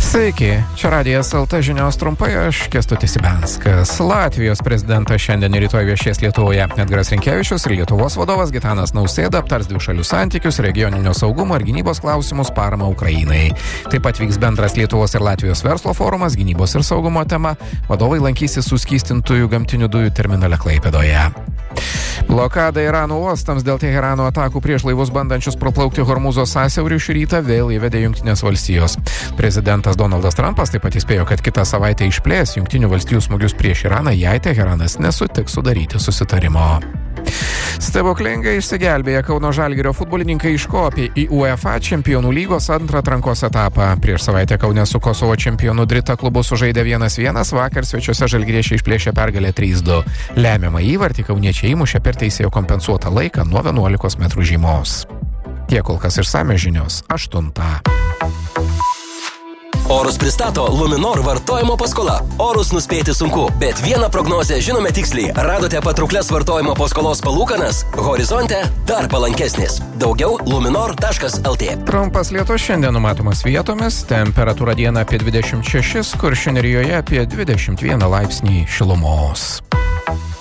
Sveiki, čia Radijas LT žinios trumpai, aš Kęstutis Ibenskas. Latvijos prezidentas šiandien ir rytoj viešės Lietuvoje. Edgaras Rinkevičius ir Lietuvos vadovas Gitanas Nausėda aptars dvišalių santykius, regioninio saugumo ir gynybos klausimus, paramą Ukrainai. Taip pat vyks bendras Lietuvos ir Latvijos verslo forumas gynybos ir saugumo tema. Vadovai lankysis suskystintųjų gamtinių dujų terminale Klaipėdoje. Blokada Irano uostams dėl Teherano atakų prieš laivus bandančius praplaukti Hormūzo sąsiaurį šį rytą vėl įvedė Jungtinės valstijos. Prezidentas Donaldas Trumpas taip pat įspėjo, kad kitą savaitę išplės Jungtinių valstijų smūgius prieš Iraną, jei Teheranas nesutiks sudaryti susitarimo. Stebuklingai išsigelbėję Kauno Žalgirio futbolininkai iškopė į UEFA čempionų lygos antrą atrankos etapą. Prieš savaitę Kaune su Kosovo čempionu Drita klubu sužaidė 1-1, vakar svečiuose žalgiriečiai išplėšė pergalę 3-2. Lemiamą įvartį kauniečiai įmušė per teisėjo kompensuotą laiką nuo 11 metrų žymos. Tiek kol kas išsamios žinios 8. Orus pristato Luminor vartojimo paskola. Orus nuspėti sunku, bet vieną prognozę žinome tiksliai. Radote patrauklias vartojimo paskolos palūkanas? Horizonte dar palankesnis. Daugiau luminor.lt. Trumpas lietus šiandien numatomas vietomis, temperatūra dieną apie 26, Kuršių nerijoje apie 21 laipsnį šilumos.